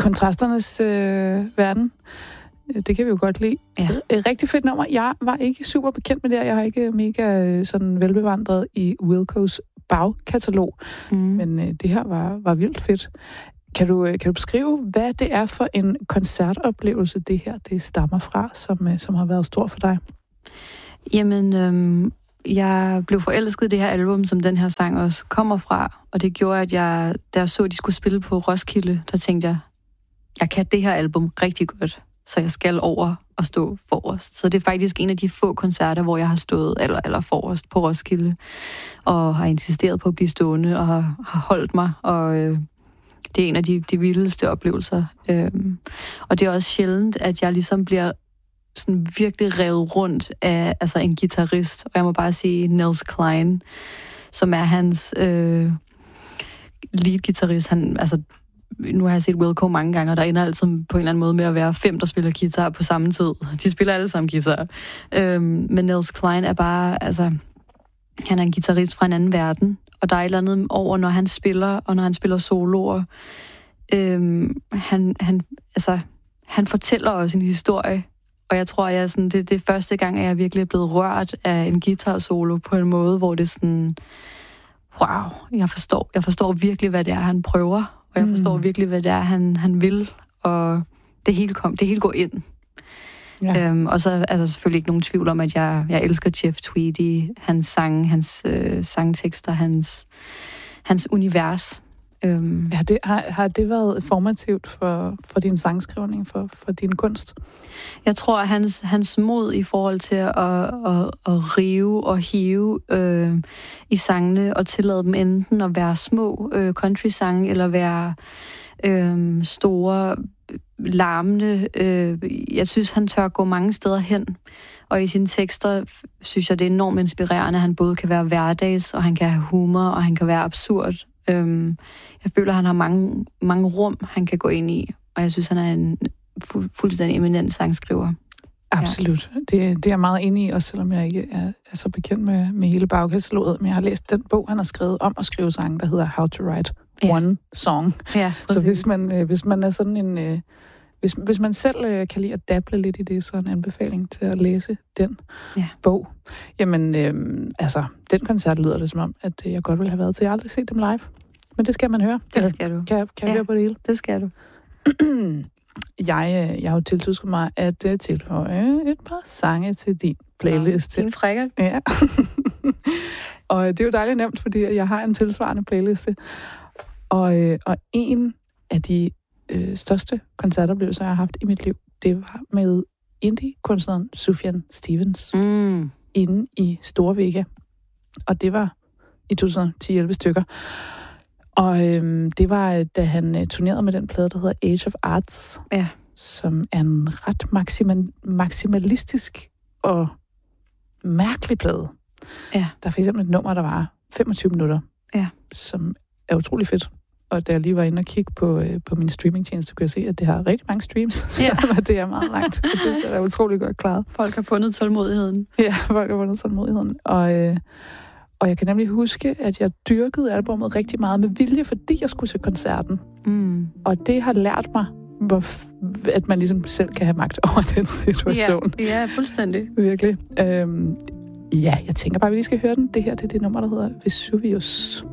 kontrasternes verden. Det kan vi jo godt lide. Ja. Et rigtig fedt nummer. Jeg var ikke super bekendt med det, jeg har ikke mega sådan velbevandret i Wilcos bagkatalog, men det her var vildt fedt. Kan du beskrive, hvad det er for en koncertoplevelse, det her det stammer fra, som har været stor for dig? Jamen, jeg blev forelsket i det her album, som den her sang også kommer fra, og det gjorde, at da jeg så, at de skulle spille på Roskilde, der tænkte jeg kan det her album rigtig godt, så jeg skal over og stå forrest. Så det er faktisk en af de få koncerter, hvor jeg har stået eller forrest på Roskilde, og har insisteret på at blive stående, og har holdt mig, og det er en af de vildeste oplevelser. Og det er også sjældent, at jeg ligesom bliver sådan virkelig revet rundt af en guitarist, og jeg må bare sige Nils Cline, som er hans lead-guitarist. Nu har jeg set Wilco mange gange, og der ender altid på en eller anden måde med at være 5, der spiller guitar på samme tid. De spiller alle sammen guitar. Men Nils Cline er bare, han er en guitarist fra en anden verden, og der er et eller andet over, når han spiller, og når han spiller soloer. Han fortæller også en historie, og jeg tror, det er første gang, at jeg virkelig er blevet rørt af en guitar-solo på en måde, hvor det er sådan, wow, jeg forstår virkelig, hvad det er, han prøver, og jeg forstår virkelig, hvad det er, han vil, og det hele går ind. Ja. Og så er der selvfølgelig ikke nogen tvivl om, at jeg elsker Jeff Tweedy, hans sang, hans sangtekster, hans univers. Har det været formativt for din sangskrivning, for din kunst? Jeg tror, at hans mod i forhold til at rive og hive i sangene, og tillade dem enten at være små country-sange, eller være store, larmende. Jeg synes, han tør gå mange steder hen. Og i sine tekster synes jeg, det er enormt inspirerende. Han både kan være hverdags, og han kan have humor, og han kan være absurd. Jeg føler, han har mange rum, han kan gå ind i. Og jeg synes, han er en fuldstændig eminent sangskriver. Absolut. Ja. Det er jeg meget enig i, også selvom jeg ikke er så bekendt med hele bagkataloget. Men jeg har læst den bog, han har skrevet om at skrive sange, der hedder How to Write One Song. Ja, så hvis man er sådan en... Hvis man selv kan lide at dable lidt i det, så er en anbefaling til at læse den bog. Jamen, den koncert lyder det som om, at jeg godt ville have været til. Jeg har aldrig set dem live. Men det skal man høre. Det skal du. Kan jeg høre på det hele? Det skal du. Jeg har jo tiltusket mig at tilføje et par sange til din playliste. Din frækker. Ja. Og det er jo dejligt nemt, fordi jeg har en tilsvarende playliste. Og en af de største koncertoplevelser, jeg har haft i mit liv, det var med indie-kunstneren Sufjan Stevens inde i Store Vega. Og det var i 2010-11 stykker. Og det var, da han turnerede med den plade, der hedder Age of Arts, som er en ret maksimalistisk og mærkelig plade. Ja. Der er for eksempel et nummer, der var 25 minutter, som er utrolig fedt. Og da jeg lige var inde og kigge på min streamingtjeneste, kunne jeg se, at det har rigtig mange streams. Så det er meget langt. Og det er utrolig godt klaret. Folk har fundet tålmodigheden. Ja, folk har fundet tålmodigheden. Og jeg kan nemlig huske, at jeg dyrkede albumet rigtig meget med vilje, fordi jeg skulle til koncerten. Og det har lært mig, at man ligesom selv kan have magt over den situation. Ja, fuldstændig. Virkelig. Jeg tænker bare, at vi lige skal høre den. Det her, det er det nummer, der hedder Vesuvius.